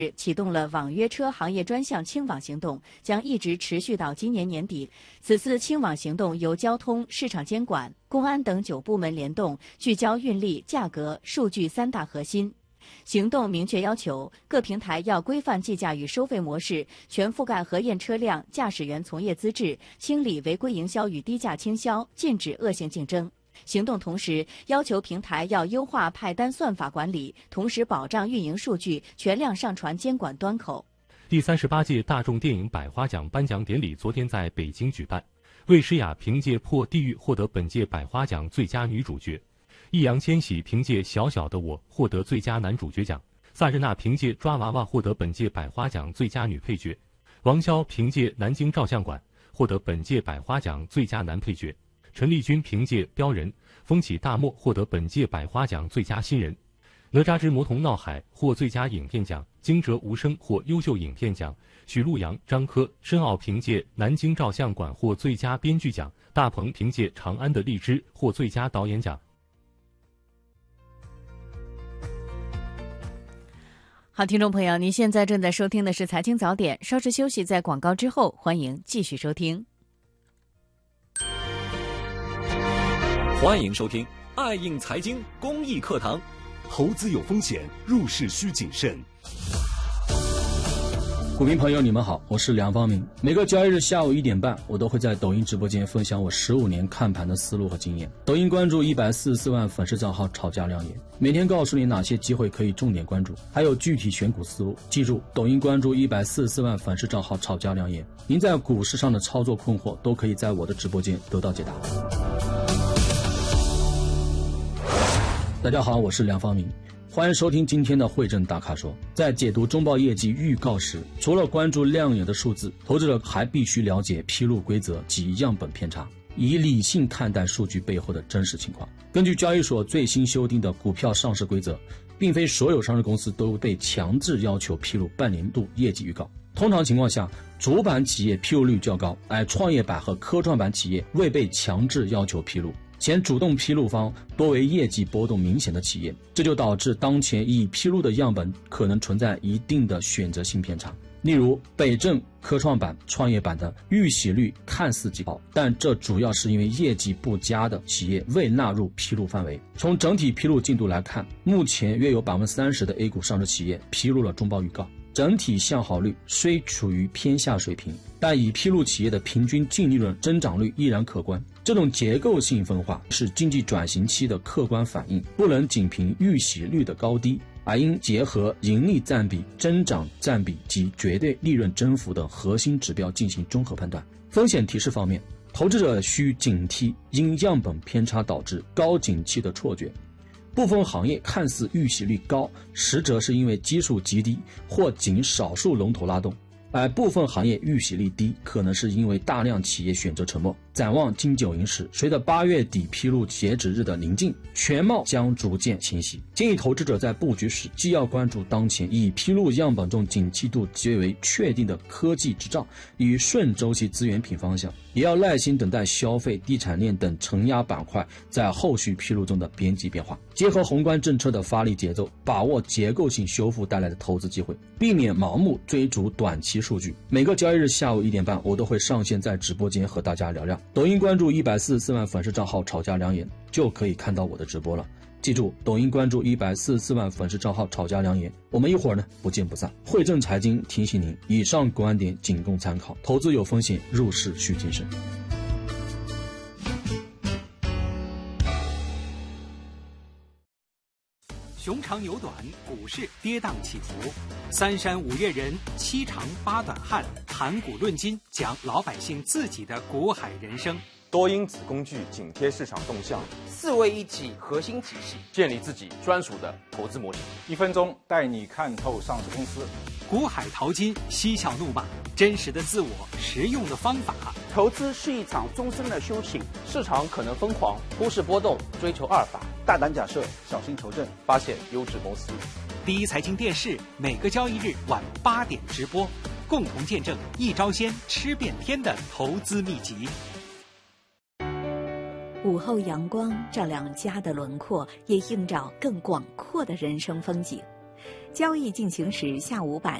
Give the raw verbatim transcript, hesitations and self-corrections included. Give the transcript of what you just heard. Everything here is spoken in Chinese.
启动了网约车行业专项清网行动，将一直持续到今年年底。此次清网行动由交通、市场监管、公安等九部门联动，聚焦运力、价格、数据三大核心。行动明确要求各平台要规范计价与收费模式，全覆盖核验车辆、驾驶员从业资质，清理违规营销与低价倾销，禁止恶性竞争。行动同时要求平台要优化派单算法管理，同时保障运营数据全量上传监管端口。 第三十八届大众电影百花奖颁奖典礼昨天在北京举办，魏诗雅凭借《破地狱》获得本届百花奖最佳女主角，易烊千玺凭借《小小的我》获得最佳男主角奖，萨日娜凭借《抓娃娃》获得本届百花奖最佳女配角，王骁凭借《南京照相馆》获得本届百花奖最佳男配角。陈丽君凭借《标人》风起大漠获得本届百花奖最佳新人，哪吒之魔童闹海获最佳影片奖，惊蛰无声获优秀影片奖，许陆阳、张科、申奥凭借《南京照相馆》获最佳编剧奖，大鹏凭借《长安的荔枝》获最佳导演奖。 好，听众朋友，您现在正在收听的是财经早点，稍事休息，在广告之后，欢迎继续收听。 欢迎收听爱应财经公益课堂。 投资有风险，入市需谨慎。 股民朋友，你们好，我是梁方明。每个交易日下午一点半，我都会在抖音直播间分享我十五年看盘的思路和经验。抖音关注一百四十四万粉丝账号炒价亮眼，每天告诉你哪些机会可以重点关注，还有具体选股思路。记住，抖音关注一百四十四万粉丝账号炒价亮眼，您在股市上的操作困惑都可以在我的直播间得到解答。大家好，我是梁方明，欢迎收听今天的汇证大咖说。在解读中报业绩预告时，除了关注亮眼的数字，投资者还必须了解披露规则及样本偏差，以理性看待数据背后的真实情况。根据交易所最新修订的股票上市规则，并非所有上市公司都被强制要求披露半年度业绩预告。通常情况下，主板企业披露率较高，而创业板和科创板企业未被强制要求披露，且主动披露方多为业绩波动明显的企业，这就导致当前已披露的样本可能存在一定的选择性偏差。例如北证、科创板、创业板的预喜率看似极高，但这主要是因为业绩不佳的企业未纳入披露范围。从整体披露进度来看，目前约有 百分之三十 的 A 股上市企业披露了中报预告，整体向好率虽处于偏下水平，但已披露企业的平均净利润增长率依然可观。这种结构性分化是经济转型期的客观反应，不能仅凭预喜率的高低，而应结合盈利占比、增长占比及绝对利润增幅等核心指标进行综合判断。风险提示方面，投资者需警惕因样本偏差导致高景气的错觉。部分行业看似预喜率高，实则是因为基数极低或仅少数龙头拉动，而部分行业预喜率低，可能是因为大量企业选择沉没。展望金九银十，随着八月底披露截止日的临近，全貌将逐渐清晰。建议投资者在布局时，既要关注当前已披露样本中景气度极为确定的科技制造与顺周期资源品方向，也要耐心等待消费、地产链等承压板块在后续披露中的边际变化，结合宏观政策的发力节奏，把握结构性修复带来的投资机会，避免盲目追逐短期数据。每个交易日下午一点半，我都会上线在直播间和大家聊聊。抖音关注一百四十四万粉丝账号炒价两眼，就可以看到我的直播了。记住，抖音关注一百四十四万粉丝账号炒价两眼，我们一会儿呢不见不散。汇证财经提醒您，以上观点仅供参考，投资有风险，入市需谨慎。 熊长牛短，股市跌宕起伏，三山五岳人，七长八短汉，谈股论金，讲老百姓自己的股海人生。 多因子工具紧贴市场动向， 四位一体核心体系， 建立自己专属的投资模式。 一分钟带你看透上市公司。 股海淘金，嬉笑怒骂，真实的自我，实用的方法。 投资是一场终身的修行， 市场可能疯狂，股市波动，追求阿尔法， 大胆假设，小心求证， 发现优质公司。 第一财经电视每个交易日晚八点直播，共同见证一招鲜吃遍天的投资秘籍。 午后阳光照亮家的轮廓，也映照更广阔的人生风景。 交易进行时下午版